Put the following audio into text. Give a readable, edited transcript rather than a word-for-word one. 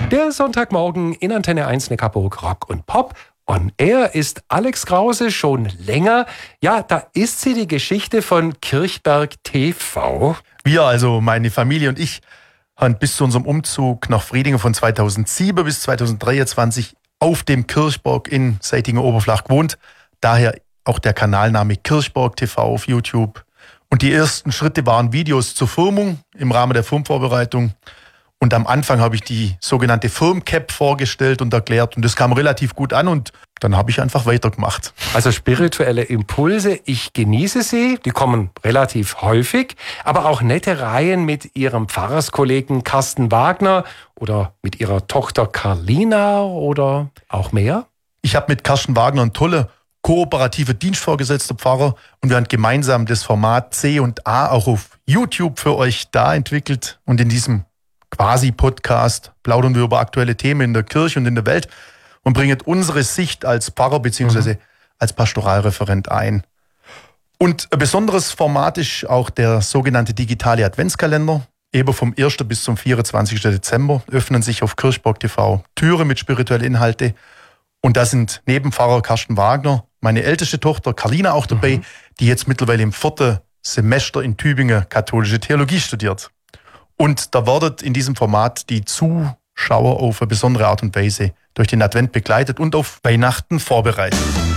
Der Sonntagmorgen in Antenne 1 Neckarburg Rock und Pop. On Air ist Alex Krause schon länger. Ja, da ist sie, die Geschichte von Kirchberg TV. Wir, also meine Familie und ich, haben bis zu unserem Umzug nach Friedingen von 2007 bis 2023 auf dem Kirchberg in Seitinger Oberflach gewohnt. Daher auch der Kanalname Kirchberg TV auf YouTube. Und die ersten Schritte waren Videos zur Firmung im Rahmen der Firmenvorbereitung. Und am Anfang habe ich die sogenannte Firmcap vorgestellt und erklärt. Und das kam relativ gut an und dann habe ich einfach weitergemacht. Also spirituelle Impulse, ich genieße sie, die kommen relativ häufig. Aber auch nette Reihen mit ihrem Pfarrerskollegen Carsten Wagner oder mit ihrer Tochter Carlina oder auch mehr. Ich habe mit Carsten Wagner einen tolle kooperative dienstvorgesetzter Pfarrer und wir haben gemeinsam das Format C&A auch auf YouTube für euch da entwickelt. Und in diesem quasi Podcast plaudern wir über aktuelle Themen in der Kirche und in der Welt und bringen unsere Sicht als Pfarrer bzw. als Pastoralreferent ein. Und ein besonderes Format ist auch der sogenannte digitale Adventskalender. Eben vom 1. bis zum 24. Dezember öffnen sich auf Kirchberg TV Türen mit spirituellen Inhalten. Und da sind neben Pfarrer Carsten Wagner meine älteste Tochter Carlina auch dabei, die jetzt mittlerweile im 4. Semester in Tübingen katholische Theologie studiert. Und da werdet in diesem Format die Zuschauer auf eine besondere Art und Weise durch den Advent begleitet und auf Weihnachten vorbereitet.